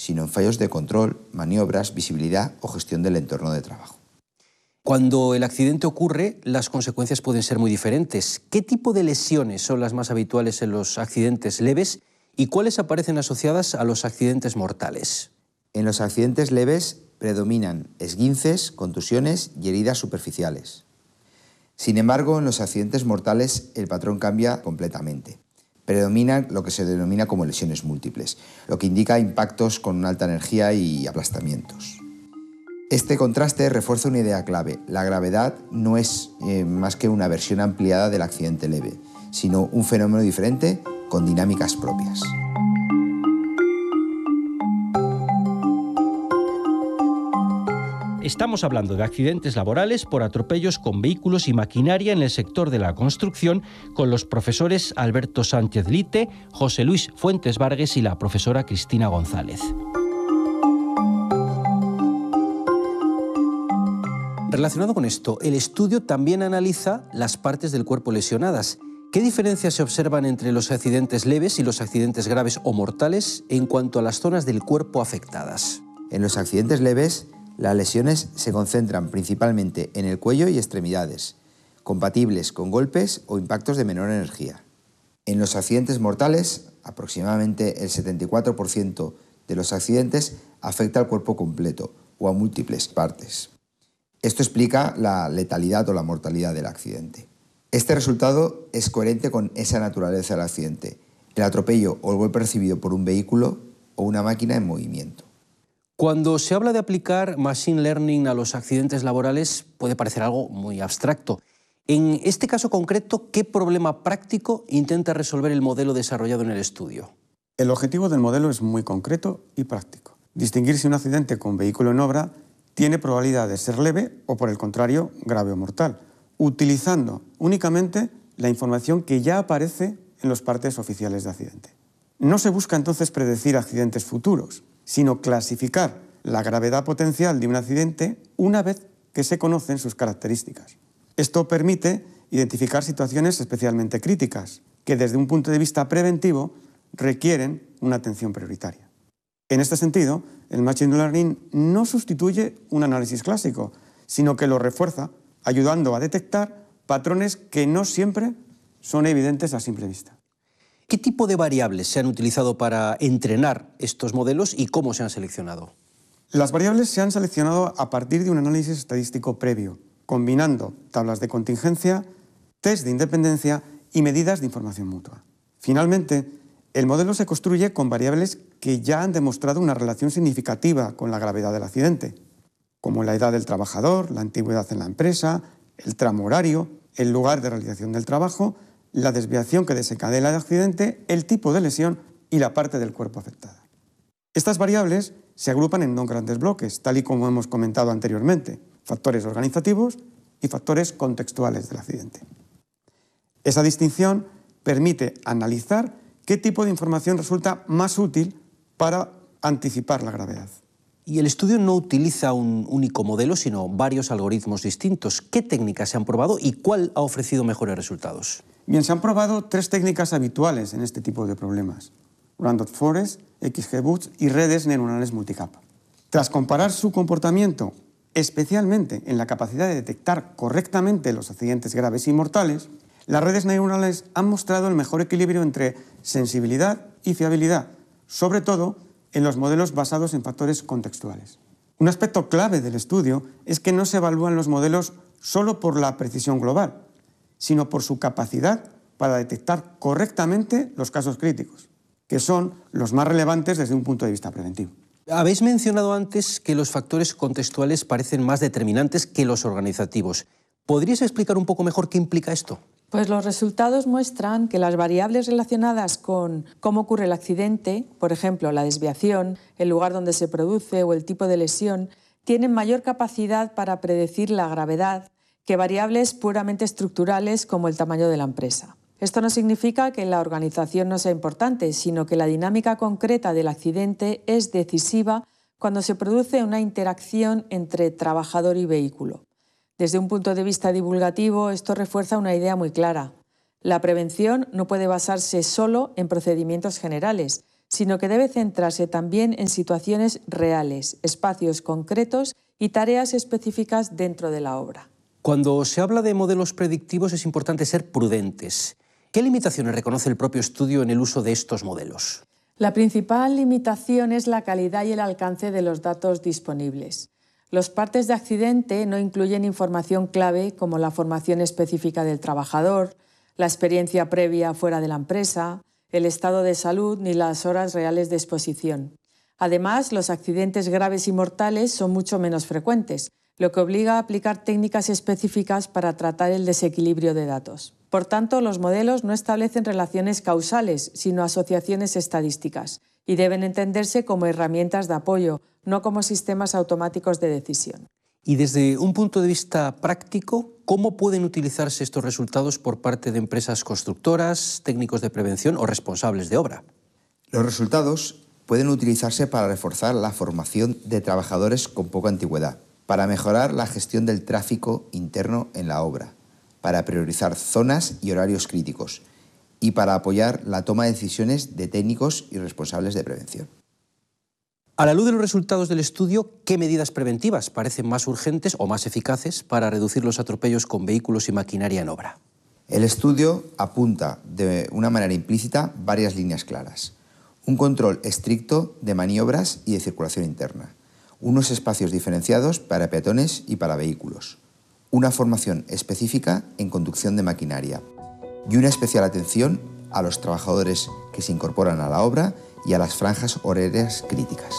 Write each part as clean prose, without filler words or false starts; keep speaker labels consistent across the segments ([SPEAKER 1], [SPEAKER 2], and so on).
[SPEAKER 1] sino en fallos de control, maniobras, visibilidad o gestión del entorno de trabajo.
[SPEAKER 2] Cuando el accidente ocurre, las consecuencias pueden ser muy diferentes. ¿Qué tipo de lesiones son las más habituales en los accidentes leves y cuáles aparecen asociadas a los accidentes mortales?
[SPEAKER 1] En los accidentes leves predominan esguinces, contusiones y heridas superficiales. Sin embargo, en los accidentes mortales el patrón cambia completamente. Predominan lo que se denomina como lesiones múltiples, lo que indica impactos con una alta energía y aplastamientos. Este contraste refuerza una idea clave. La gravedad no es más que una versión ampliada del accidente leve, sino un fenómeno diferente con dinámicas propias.
[SPEAKER 2] Estamos hablando de accidentes laborales por atropellos con vehículos y maquinaria en el sector de la construcción con los profesores Alberto Sánchez Lite, José Luis Fuentes Vargas y la profesora Cristina González. Relacionado con esto, el estudio también analiza las partes del cuerpo lesionadas. ¿Qué diferencias se observan entre los accidentes leves y los accidentes graves o mortales en cuanto a las zonas del cuerpo afectadas?
[SPEAKER 1] En los accidentes leves, las lesiones se concentran principalmente en el cuello y extremidades, compatibles con golpes o impactos de menor energía. En los accidentes mortales, aproximadamente el 74% de los accidentes afecta al cuerpo completo o a múltiples partes. Esto explica la letalidad o la mortalidad del accidente. Este resultado es coherente con esa naturaleza del accidente, el atropello o el golpe recibido por un vehículo o una máquina en movimiento.
[SPEAKER 2] Cuando se habla de aplicar Machine Learning a los accidentes laborales puede parecer algo muy abstracto. En este caso concreto, ¿qué problema práctico intenta resolver el modelo desarrollado en el estudio?
[SPEAKER 3] El objetivo del modelo es muy concreto y práctico. Distinguir si un accidente con vehículo en obra tiene probabilidad de ser leve o, por el contrario, grave o mortal, utilizando únicamente la información que ya aparece en los partes oficiales de accidente. No se busca entonces predecir accidentes futuros, sino clasificar la gravedad potencial de un accidente una vez que se conocen sus características. Esto permite identificar situaciones especialmente críticas, que desde un punto de vista preventivo requieren una atención prioritaria. En este sentido, el Machine Learning no sustituye un análisis clásico, sino que lo refuerza, ayudando a detectar patrones que no siempre son evidentes a simple vista.
[SPEAKER 2] ¿Qué tipo de variables se han utilizado para entrenar estos modelos y cómo se han seleccionado?
[SPEAKER 3] Las variables se han seleccionado a partir de un análisis estadístico previo, combinando tablas de contingencia, test de independencia y medidas de información mutua. Finalmente, el modelo se construye con variables que ya han demostrado una relación significativa con la gravedad del accidente, como la edad del trabajador, la antigüedad en la empresa, el tramo horario, el lugar de realización del trabajo, la desviación que desencadena el accidente, el tipo de lesión y la parte del cuerpo afectada. Estas variables se agrupan en dos grandes bloques, tal y como hemos comentado anteriormente, factores organizativos y factores contextuales del accidente. Esa distinción permite analizar qué tipo de información resulta más útil para anticipar la gravedad.
[SPEAKER 2] Y el estudio no utiliza un único modelo, sino varios algoritmos distintos. ¿Qué técnicas se han probado y cuál ha ofrecido mejores resultados?
[SPEAKER 3] Bien, se han probado 3 técnicas habituales en este tipo de problemas: Random Forest, XGBoost y redes neuronales multicapa. Tras comparar su comportamiento, especialmente en la capacidad de detectar correctamente los accidentes graves y mortales, las redes neuronales han mostrado el mejor equilibrio entre sensibilidad y fiabilidad, sobre todo en los modelos basados en factores contextuales. Un aspecto clave del estudio es que no se evalúan los modelos solo por la precisión global, sino por su capacidad para detectar correctamente los casos críticos, que son los más relevantes desde un punto de vista preventivo.
[SPEAKER 2] Habéis mencionado antes que los factores contextuales parecen más determinantes que los organizativos. ¿Podrías explicar un poco mejor qué implica esto?
[SPEAKER 4] Pues los resultados muestran que las variables relacionadas con cómo ocurre el accidente, por ejemplo, la desviación, el lugar donde se produce o el tipo de lesión, tienen mayor capacidad para predecir la gravedad que variables puramente estructurales como el tamaño de la empresa. Esto no significa que la organización no sea importante, sino que la dinámica concreta del accidente es decisiva cuando se produce una interacción entre trabajador y vehículo. Desde un punto de vista divulgativo, esto refuerza una idea muy clara. La prevención no puede basarse solo en procedimientos generales, sino que debe centrarse también en situaciones reales, espacios concretos y tareas específicas dentro de la obra.
[SPEAKER 2] Cuando se habla de modelos predictivos es importante ser prudentes. ¿Qué limitaciones reconoce el propio estudio en el uso de estos modelos?
[SPEAKER 4] La principal limitación es la calidad y el alcance de los datos disponibles. Los partes de accidente no incluyen información clave como la formación específica del trabajador, la experiencia previa fuera de la empresa, el estado de salud ni las horas reales de exposición. Además, los accidentes graves y mortales son mucho menos frecuentes, lo que obliga a aplicar técnicas específicas para tratar el desequilibrio de datos. Por tanto, los modelos no establecen relaciones causales, sino asociaciones estadísticas, y deben entenderse como herramientas de apoyo, no como sistemas automáticos de decisión.
[SPEAKER 2] Y desde un punto de vista práctico, ¿cómo pueden utilizarse estos resultados por parte de empresas constructoras, técnicos de prevención o responsables de obra?
[SPEAKER 1] Los resultados pueden utilizarse para reforzar la formación de trabajadores con poca antigüedad, para mejorar la gestión del tráfico interno en la obra, para priorizar zonas y horarios críticos y para apoyar la toma de decisiones de técnicos y responsables de prevención.
[SPEAKER 2] A la luz de los resultados del estudio, ¿qué medidas preventivas parecen más urgentes o más eficaces para reducir los atropellos con vehículos y maquinaria en obra?
[SPEAKER 1] El estudio apunta de una manera implícita varias líneas claras. Un control estricto de maniobras y de circulación interna. Unos espacios diferenciados para peatones y para vehículos. Una formación específica en conducción de maquinaria. Y una especial atención a los trabajadores que se incorporan a la obra y a las franjas horarias críticas.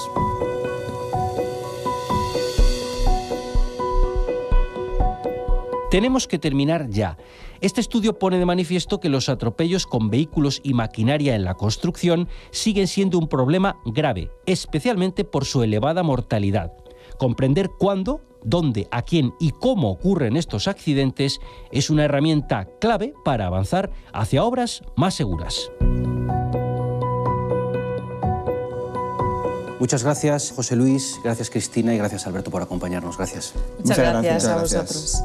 [SPEAKER 2] Tenemos que terminar ya. Este estudio pone de manifiesto que los atropellos con vehículos y maquinaria en la construcción siguen siendo un problema grave, especialmente por su elevada mortalidad. Comprender cuándo, dónde, a quién y cómo ocurren estos accidentes es una herramienta clave para avanzar hacia obras más seguras. Muchas gracias, José Luis, gracias, Cristina, y gracias, Alberto, por acompañarnos. Gracias.
[SPEAKER 4] Muchas gracias a vosotros.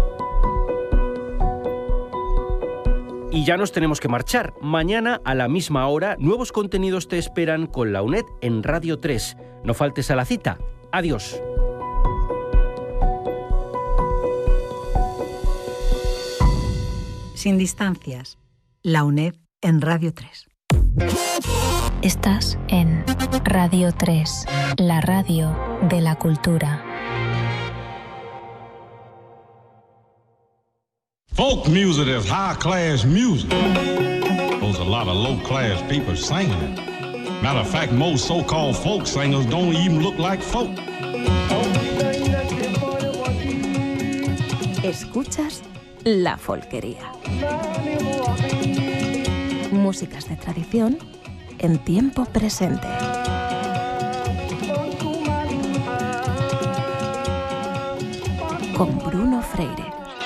[SPEAKER 2] Y ya nos tenemos que marchar. Mañana, a la misma hora, nuevos contenidos te esperan con la UNED en Radio 3. No faltes a la cita. Adiós.
[SPEAKER 5] Sin distancias. La UNED en Radio 3.
[SPEAKER 6] Estás en Radio 3, la radio de la cultura.
[SPEAKER 7] Folk music is high-class music. There's a lot of low-class people singing it. Matter of fact, most so-called folk singers don't even look like folk.
[SPEAKER 5] Escuchas la folquería. Músicas de tradición en tiempo presente. Con Bruno Freire.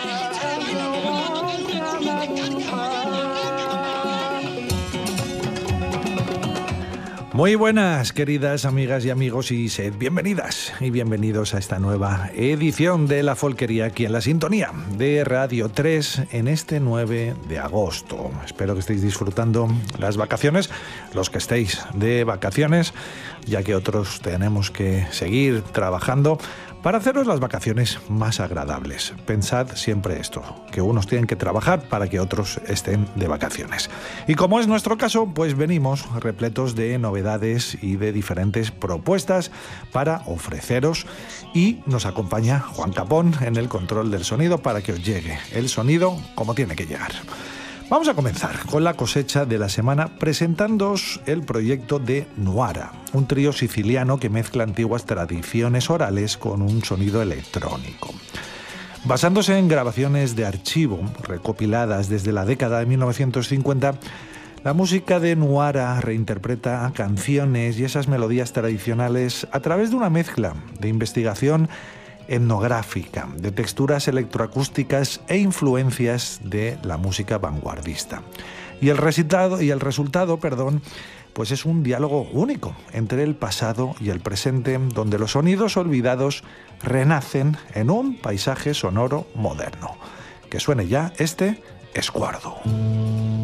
[SPEAKER 8] Muy buenas, queridas amigas y amigos, y sed bienvenidas y bienvenidos a esta nueva edición de La Folquería aquí en la sintonía de Radio 3 en este 9 de agosto. Espero que estéis disfrutando las vacaciones, los que estéis de vacaciones, ya que otros tenemos que seguir trabajando para haceros las vacaciones más agradables. Pensad siempre esto, que unos tienen que trabajar para que otros estén de vacaciones. Y como es nuestro caso, pues venimos repletos de novedades y de diferentes propuestas para ofreceros, y nos acompaña Juan Capón en el control del sonido para que os llegue el sonido como tiene que llegar. Vamos a comenzar con la cosecha de la semana presentándoos el proyecto de Nuara, un trío siciliano que mezcla antiguas tradiciones orales con un sonido electrónico. Basándose en grabaciones de archivo recopiladas desde la década de 1950, la música de Nuara reinterpreta canciones y esas melodías tradicionales a través de una mezcla de investigación etnográfica, de texturas electroacústicas e influencias de la música vanguardista. Y el resultado, pues es un diálogo único entre el pasado y el presente, donde los sonidos olvidados renacen en un paisaje sonoro moderno. Que suene ya este escuardo.